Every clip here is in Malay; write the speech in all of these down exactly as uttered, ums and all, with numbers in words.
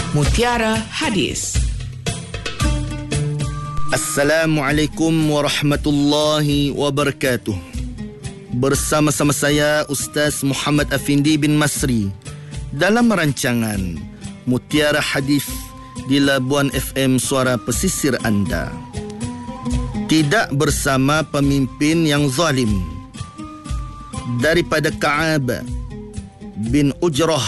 Mutiara Hadis. Assalamualaikum warahmatullahi wabarakatuh. Bersama-sama saya Ustaz Muhammad Afindi bin Masri dalam rancangan Mutiara Hadis di Labuan F M Suara Pesisir anda. Tidak bersama pemimpin yang zalim. Daripada Ka'ab bin Ujrah,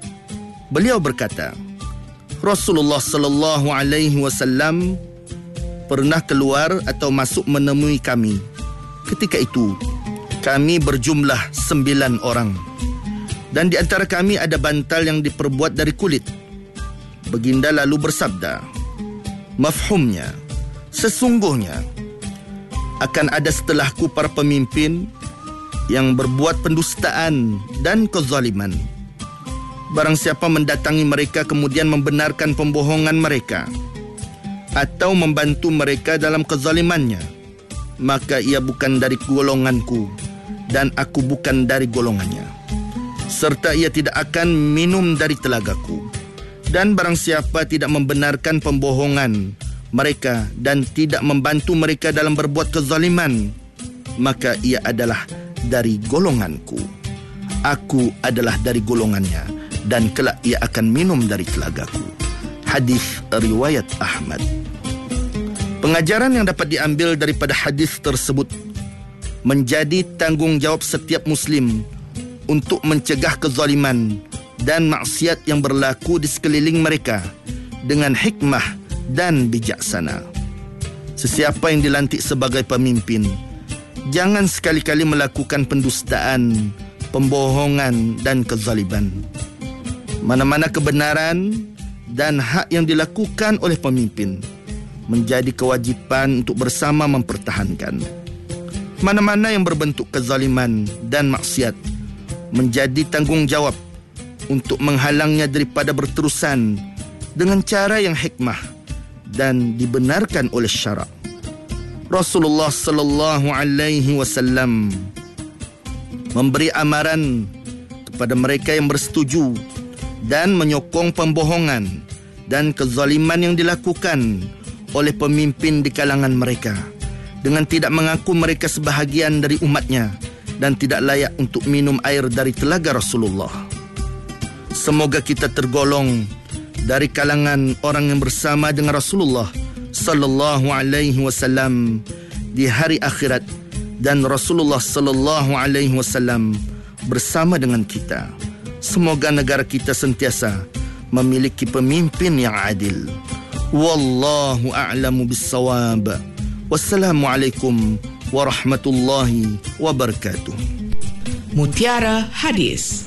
beliau berkata, Rasulullah sallallahu alaihi wasallam pernah keluar atau masuk menemui kami. Ketika itu kami berjumlah sembilan orang, dan di antara kami ada bantal yang diperbuat dari kulit. Baginda lalu bersabda, mafhumnya, sesungguhnya akan ada setelahku para pemimpin yang berbuat pendustaan dan kezaliman. Barang siapa mendatangi mereka kemudian membenarkan pembohongan mereka atau membantu mereka dalam kezalimannya, maka ia bukan dari golonganku dan aku bukan dari golongannya, serta ia tidak akan minum dari telagaku. Dan barang siapa tidak membenarkan pembohongan mereka dan tidak membantu mereka dalam berbuat kezaliman, maka ia adalah dari golonganku. Aku adalah dari golongannya, dan kelak ia akan minum dari telagaku. Hadis riwayat Ahmad. Pengajaran yang dapat diambil daripada hadis tersebut menjadi tanggungjawab setiap Muslim untuk mencegah kezaliman dan maksiat yang berlaku di sekeliling mereka dengan hikmah dan bijaksana. Sesiapa yang dilantik sebagai pemimpin, jangan sekali-kali melakukan pendustaan, pembohongan dan kezaliman. Mana-mana kebenaran dan hak yang dilakukan oleh pemimpin menjadi kewajipan untuk bersama mempertahankan. Mana-mana yang berbentuk kezaliman dan maksiat menjadi tanggungjawab untuk menghalangnya daripada berterusan dengan cara yang hikmah dan dibenarkan oleh syarak. Rasulullah sallallahu alaihi wasallam memberi amaran kepada mereka yang bersetuju dan menyokong pembohongan dan kezaliman yang dilakukan oleh pemimpin di kalangan mereka dengan tidak mengaku mereka sebahagian dari umatnya dan tidak layak untuk minum air dari telaga Rasulullah. Semoga kita tergolong dari kalangan orang yang bersama dengan Rasulullah sallallahu alaihi wasallam di hari akhirat, dan Rasulullah sallallahu alaihi wasallam bersama dengan kita. Semoga negara kita sentiasa memiliki pemimpin yang adil. Wallahu a'lamu bis-shawab. Wassalamualaikum warahmatullahi wabarakatuh. Mutiara Hadis.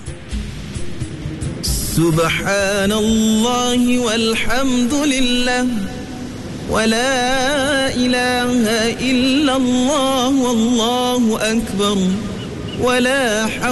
Subhanallah walhamdulillah wa la ilaha illallah wallahu akbar wa la